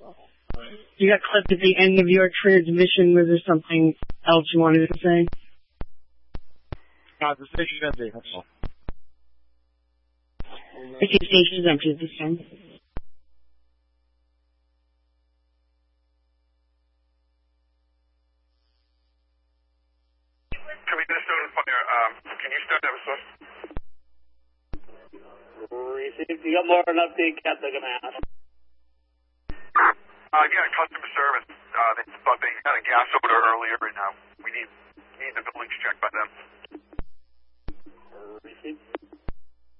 You got clipped at the end of your transmission. Was there something else you wanted to say? The station's empty. That's all. The station's empty this time. Can we get a student fire? Can you start that source? Received. You got more than enough Cat they're going to ask. Yeah, customer service. They thought they had a gas odor earlier, and we need the buildings checked by them. Received.